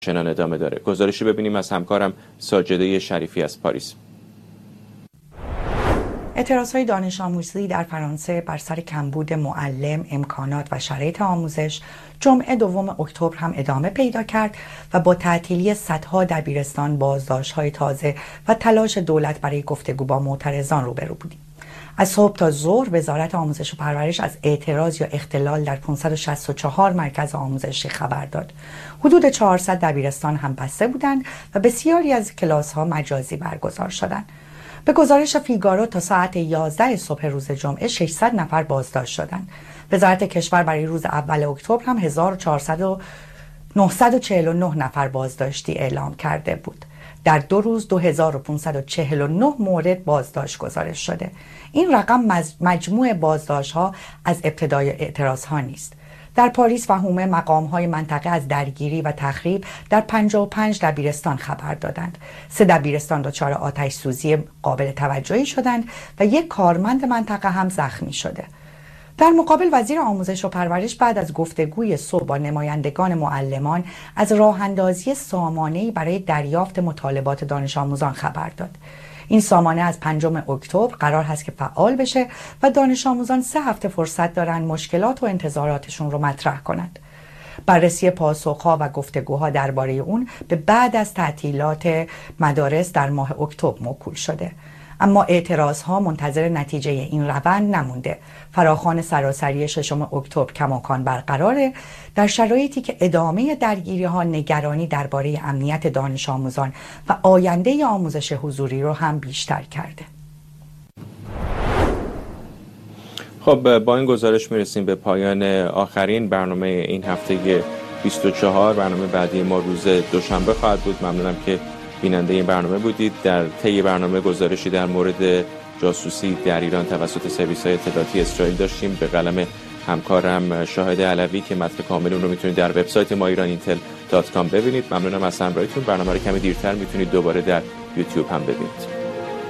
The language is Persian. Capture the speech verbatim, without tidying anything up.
چنان ادامه داره. گزارشی ببینیم از همکارم ساجده شریفی از پاریس. اعتراضهای دانش آموزی در فرانسه بر سر کمبود معلم، امکانات و شرایط آموزش جمعه دوم اکتبر هم ادامه پیدا کرد و با تعطیلی صدها دبیرستان، بازداشت‌های تازه و تلاش دولت برای گفتگو با معترضان روبرو بودیم. از صبح تا ظهر وزارت آموزش و پرورش از اعتراض یا اختلال در پانصد و شصت و چهار مرکز آموزشی خبر داد. حدود چهارصد دبیرستان هم بسته بودند و بسیاری از کلاس‌ها مجازی برگزار شدند. به گزارش فیگارو تا ساعت یازده صبح روز جمعه ششصد نفر بازداشت شدند. وزارت کشور برای روز اول اکتبر هم هزار و نهصد و چهل و نه نفر بازداشتی اعلام کرده بود. در دو روز دو هزار و پانصد و چهل و نه مورد بازداشت گزارش شده. این رقم مجموع بازداشت‌ها از ابتدای اعتراض‌ها نیست. در پاریس و هومه مقام‌های منطقه از درگیری و تخریب در پنجاه و پنج دبیرستان خبر دادند. سه دبیرستان دچار آتش سوزی قابل توجهی شدند و یک کارمند منطقه هم زخمی شده. در مقابل وزیر آموزش و پرورش بعد از گفتگوی صبح با نمایندگان معلمان از راه‌اندازی سامانه‌ای برای دریافت مطالبات دانش آموزان خبر داد. این سامانه از پنجم اکتبر قرار هست که فعال بشه و دانش آموزان سه هفته فرصت دارن مشکلات و انتظاراتشون رو مطرح کنند. بررسی پاسخها و گفتگوها درباره اون به بعد از تعطیلات مدارس در ماه اکتبر موکول شده. اما اعتراضها منتظر نتیجه این روند نمونده. فراخوان سراسری ششم اکتبر کماکان برقراره در شرایطی که ادامه درگیری ها نگرانی درباره امنیت دانش آموزان و آینده آموزش حضوری رو هم بیشتر کرده. خب با این گزارش میرسیم به پایان آخرین برنامه این هفته بیست و چهار. برنامه بعدی ما روز دوشنبه خواهد بود. ممنونم که بیننده این برنامه بودید. در طی برنامه گزارشی در مورد جاسوسی در ایران توسط سرویس‌های اطلاعاتی اسرائیل داشتیم به قلم همکارم شاهد علوی که متن کامل اون رو میتونید در وبسایت ما ایران اینتل دات کام ببینید. ممنونم از همراهیتون. برنامه رو کمی دیرتر میتونید دوباره در یوتیوب هم ببینید.